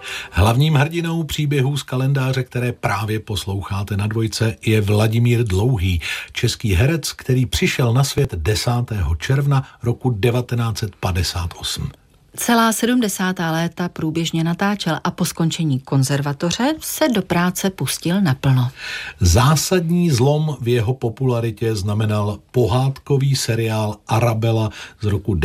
Hlavním hrdinou příběhů z kalendáře, které právě posloucháte na Dvojce, je Vladimír Dlouhý, český herec, který přišel na svět 10. června roku 1958. Celá 70. léta průběžně natáčel a po skončení konzervatoře se do práce pustil naplno. Zásadní zlom v jeho popularitě znamenal pohádkový seriál Arabella z roku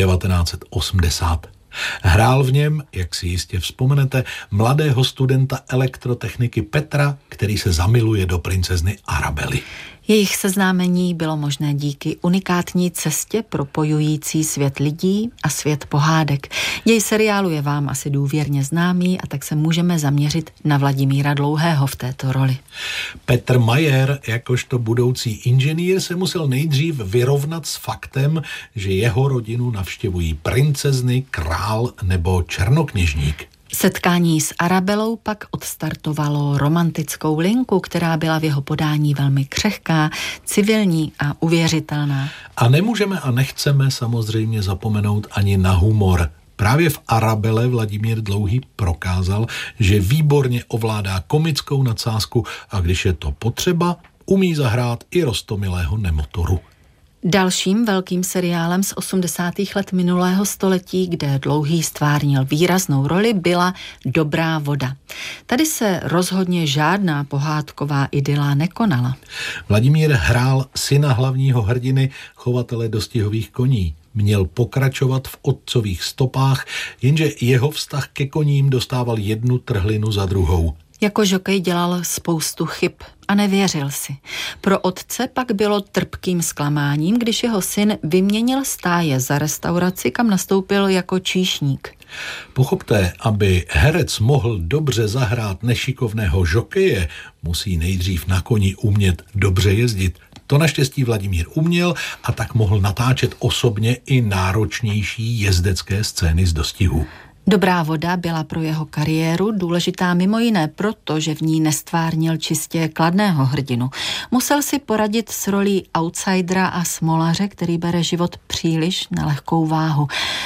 1980. Hrál v něm, jak si jistě vzpomenete, mladého studenta elektrotechniky Petra, který se zamiluje do princezny Arabely. Jejich seznámení bylo možné díky unikátní cestě propojující svět lidí a svět pohádek. Děj seriálu je vám asi důvěrně známý a tak se můžeme zaměřit na Vladimíra Dlouhého v této roli. Petr Majer, jakožto budoucí inženýr, se musel nejdřív vyrovnat s faktem, že jeho rodinu navštěvují princezny, král nebo černokněžník. Setkání s Arabelou pak odstartovalo romantickou linku, která byla v jeho podání velmi křehká, civilní a uvěřitelná. A nemůžeme a nechceme samozřejmě zapomenout ani na humor. Právě v Arabele Vladimír Dlouhý prokázal, že výborně ovládá komickou nadsázku a když je to potřeba, umí zahrát i roztomilého nemotoru. Dalším velkým seriálem z 80. let minulého století, kde Dlouhý stvárnil výraznou roli, byla Dobrá voda. Tady se rozhodně žádná pohádková idyla nekonala. Vladimír hrál syna hlavního hrdiny, chovatele dostihových koní. Měl pokračovat v otcových stopách, jenže jeho vztah ke koním dostával jednu trhlinu za druhou. Jako žokej dělal spoustu chyb a nevěřil si. Pro otce pak bylo trpkým zklamáním, když jeho syn vyměnil stáje za restauraci, kam nastoupil jako číšník. Pochopte, aby herec mohl dobře zahrát nešikovného žokeje, musí nejdřív na koni umět dobře jezdit. To naštěstí Vladimír uměl a tak mohl natáčet osobně i náročnější jezdecké scény z dostihu. Dobrá voda byla pro jeho kariéru důležitá mimo jiné proto, že v ní nestvárnil čistě kladného hrdinu. Musel si poradit s rolí outsidera a smolaře, který bere život příliš na lehkou váhu.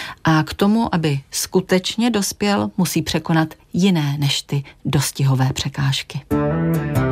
A k tomu, aby skutečně dospěl, musí překonat jiné než ty dostihové překážky.